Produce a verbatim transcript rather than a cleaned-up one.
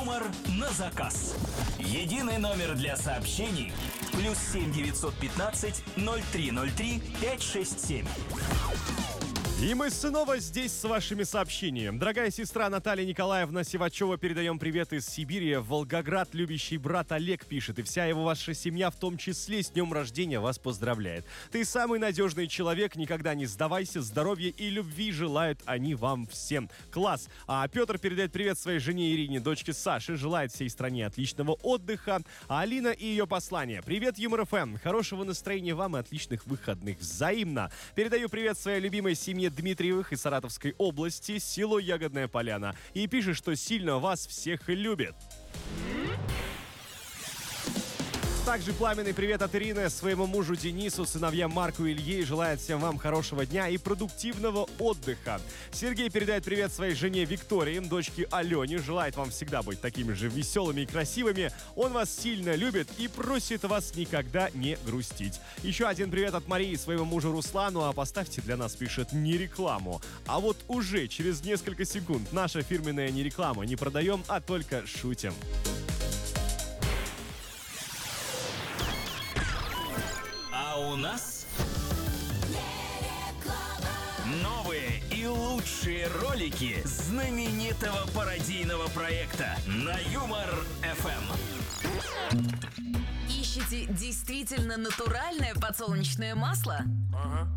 Юмор на заказ. Единый номер для сообщений. Плюс семь девятьсот пятнадцать ноль три ноль три пять шесть семь. И мы снова здесь с вашими сообщениями. Дорогая сестра Наталья Николаевна Сивачева, передаем привет из Сибири. Волгоград любящий брат Олег пишет, и вся его ваша семья, в том числе, с днем рождения вас поздравляет. Ты самый надежный человек, никогда не сдавайся, здоровья и любви желают они вам всем. Класс! А Петр передает привет своей жене Ирине, дочке Саше, желает всей стране отличного отдыха. А Алина и ее послание. Привет, Юмор ФМ, хорошего настроения вам и отличных выходных. Взаимно. Передаю привет своей любимой семье Дмитриевых из Саратовской области, село Ягодная Поляна. И пишет, что сильно вас всех любит. Также пламенный привет от Ирины своему мужу Денису, сыновьям Марку и Илье, и желает всем вам хорошего дня и продуктивного отдыха. Сергей передает привет своей жене Виктории, дочке Алене, желает вам всегда быть такими же веселыми и красивыми. Он вас сильно любит и просит вас никогда не грустить. Еще один привет от Марии своему мужу Руслану, а поставьте для нас, пишет, не рекламу. А вот уже через несколько секунд наша фирменная не реклама, не продаем, а только шутим. А у нас новые и лучшие ролики знаменитого пародийного проекта на Юмор эф эм. Ищете действительно натуральное подсолнечное масло? Ага.